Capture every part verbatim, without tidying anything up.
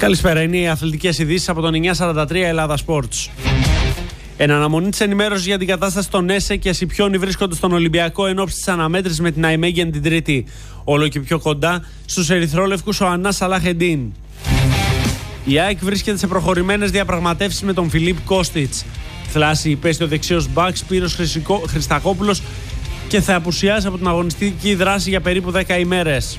Καλησπέρα, είναι οι αθλητικές ειδήσεις από τον εννιακόσια σαράντα τρία Ελλάδα Sports. Εν αναμονή της ενημέρωσης για την κατάσταση των ΕΣΕ και Σιπιόνι βρίσκονται στον Ολυμπιακό εν ώψη της αναμέτρησης με την Αϊμέγεν την Τρίτη. Όλο και πιο κοντά στους ερυθρόλευκους ο Ανάς Σαλάχεντίν. Η ΑΕΚ βρίσκεται σε προχωρημένες διαπραγματεύσεις με τον Φιλίπ Κώστιτς. Θλάση υπέστη ο δεξιός μπακ Σπύρος Χριστακόπουλος και θα απουσιάσει από την αγωνιστική δράση για περίπου δέκα ημέρες.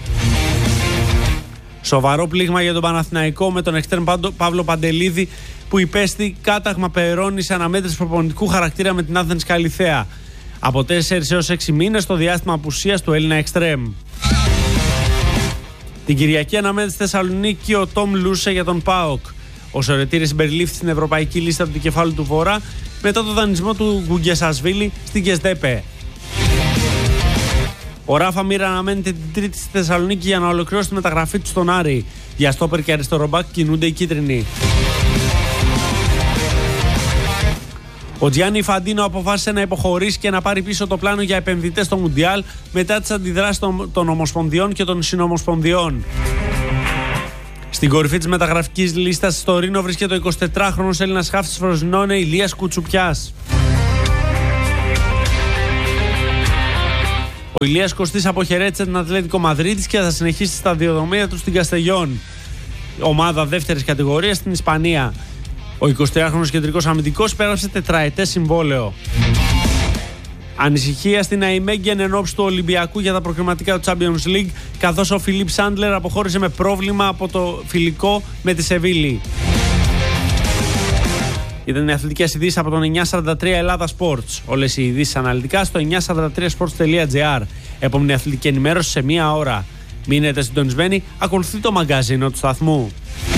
Σοβαρό πλήγμα για τον Παναθηναϊκό με τον εξτρέμ Παύλο Παντελίδη που υπέστη κάταγμα Περώνη σε αναμέτρηση προπονητικού χαρακτήρα με την Άθενς Καλιθέα. Από τέσσερις έως έξι μήνες το διάστημα απουσίας του Έλληνα εξτρέμ. Την Κυριακή αναμέτρηση στη Θεσσαλονίκη ο Τόμ Λούσε για τον ΠΑΟΚ. Ο Σωρετήρης συμπεριλήφθη στην ευρωπαϊκή λίστα του κεφάλου του Βορρά μετά το δανεισμό του Γκουγκεσασβίλη στην Γκεσδέπε. Ο Ράφα Μίρα αναμένεται την Τρίτη στη Θεσσαλονίκη για να ολοκληρώσει τη μεταγραφή του στον Άρη. Για στόπερ και αριστερομπάκ κινούνται οι κίτρινοι. Ο Τζιάννη Φαντίνο αποφάσισε να υποχωρήσει και να πάρει πίσω το πλάνο για επενδυτές στο Μουντιάλ μετά τις αντιδράσεις των, των Ομοσπονδιών και των Συνομοσπονδιών. Στην κορυφή της μεταγραφικής λίστας στο Ρήνο βρίσκεται ο εικοσιτετράχρονος Έλληνας χάφτης Φροζινόνε Ηλίας Κουτσουπιάς. Ο Ηλίας Κωστής αποχαιρέτησε την Ατλέτικο Μαδρίτης και θα συνεχίσει τη σταδιοδρομία του στην Καστελιόν, ομάδα δεύτερης κατηγορίας στην Ισπανία. Ο εικοσιτετράχρονος κεντρικός αμυντικός υπέγραψε τετραετές συμβόλαιο. Ανησυχία στην Αϊμέγεν εν ώψη του Ολυμπιακού για τα προκριματικά του Champions League, καθώς ο Φιλίπ Σάντλερ αποχώρησε με πρόβλημα από το φιλικό με τη Σεβίλη. Ήταν οι αθλητικές ειδήσεις από τον εννιακόσια σαράντα τρία Ελλάδα Sports. Όλες οι ειδήσεις αναλυτικά στο εννιακόσια σαράντα τρία sports τελεία gr. Επόμενη αθλητική ενημέρωση σε μία ώρα. Μείνετε συντονισμένοι, ακολουθεί το μαγκαζίνο του σταθμού.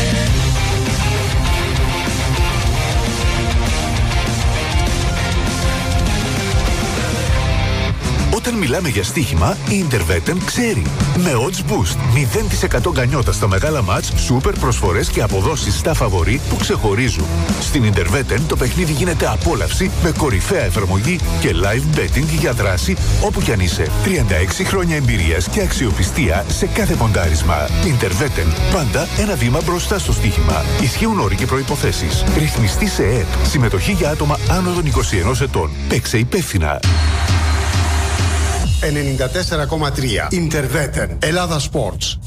Όταν μιλάμε για στοίχημα, η Interveten ξέρει. Με Odds Boost, μηδέν τοις εκατό γκανιότα στα μεγάλα μάτς, σούπερ προσφορές και αποδόσεις στα φαβορί που ξεχωρίζουν. Στην Interveten το παιχνίδι γίνεται απόλαυση με κορυφαία εφαρμογή και live betting για δράση όπου κι αν είσαι. τριάντα έξι χρόνια εμπειρίας και αξιοπιστία σε κάθε ποντάρισμα. Interveten, πάντα ένα βήμα μπροστά στο στοίχημα. Ισχύουν όροι και προϋποθέσεις. Ρυθμιστή σε ΕΕΠ. Συμμετοχή για άτομα άνω των είκοσι ενός ετών. Παίξε υπεύθυνα. ενενήντα τέσσερα κόμμα τρία Interveten Ελλάδα Sports.